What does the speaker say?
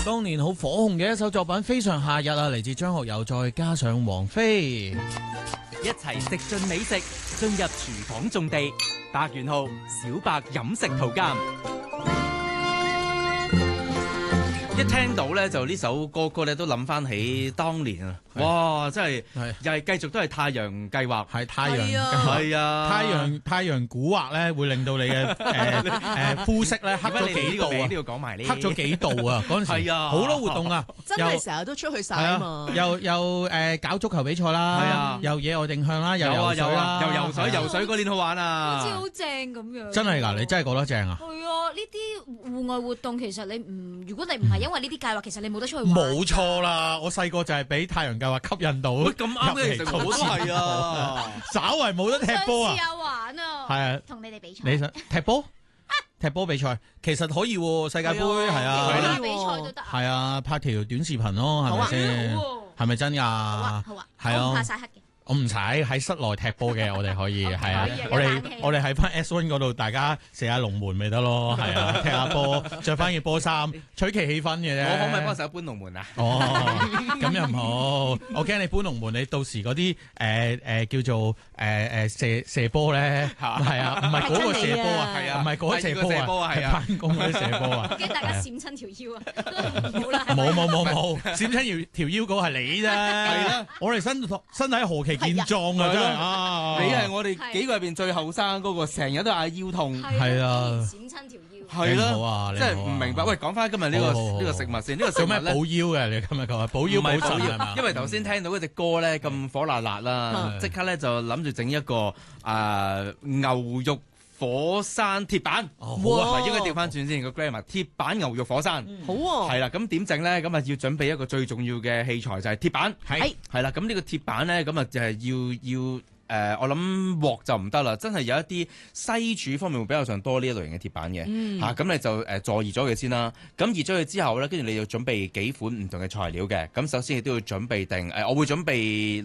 當年好火紅嘅一首作品《非常夏日》啊，嚟自張學友，再加上王菲， 一齊食盡美食，進入廚房種地。百元號小白飲食圖鑑。一聽到咧就呢首歌曲咧都諗翻起當年啊！哇，真係又係繼續都係太陽計劃， 係太陽， 係啊， 太陽蠱惑咧會令到你嘅膚色咧黑咗幾度啊！ 都要講埋呢， 黑咗幾度啊！嗰陣時係啊，好多活動啊， 真係成日都出去晒啊嘛！ 又搞足球比賽啦，係啊，又野外定向啦，又游水啦， 又游水嗰年好玩啊！ 好似好正咁樣。 真係㗎，你真係覺得正啊？ 係啊，呢啲戶外活動其實你如果你唔係因為呢啲計劃，其實你冇得出去玩。 冇錯啦，我細個就係俾太陽計劃吸引到。 咁啱嘅，其實我都係啊， 稍為冇得踢波啊！ 試下玩啊！ 係啊， 同你哋比賽。 你想踢波？踢波比賽其實可以喎，世界盃係啊， 比賽都得。 係啊，拍條短視頻咯，係咪先？係咪真㗎？好啊，係啊，怕曬黑嘅。 我唔使喺室內踢波嘅，我哋可以係啊，我哋喺翻 S1 嗰度，大家射下龍門咪得咯，係啊，踢下波，着翻件波衫，取其氣氛嘅啫。 我可唔可以幫手搬龍門啊？ 哦，咁又唔好，我驚你搬龍門，你到時嗰啲叫做射波咧，係啊，唔係嗰個射波啊，係啊，唔係嗰個射波啊，係翻工嗰啲射波啊， 驚大家閃親條腰啊！唔好啦， 冇，閃親條腰嗰個係你啫，係啦，我哋身體何其健壯啊！真係啊！ 你係我哋幾個入邊最後生嗰個，成日都嗌腰痛， 係啊， 閃親條腰， 係啦，真係唔明白。喂，講翻今日呢個食物先，呢個食物咧做咩補腰嘅？你今日講話補腰補腎係嘛？ 因為頭先聽到嗰隻歌咧咁火辣辣啦，即刻咧就諗住整一個牛肉火山鐵板，哇！應該調翻轉先個 grammar， 鐵板牛肉火山， 好喎， 係啦。咁點整咧？咁啊要準備一個最重要嘅器材就係鐵板，係啦。咁呢個鐵板咧，咁啊就係要我諗鑊就唔得啦，真係有一啲西廚方面會比較上多呢一類型嘅鐵板嘅嚇。咁你就助熱咗佢先啦。咁熱咗佢之後咧，跟住你要準備幾款唔同嘅材料嘅。咁首先亦都要準備定我會準備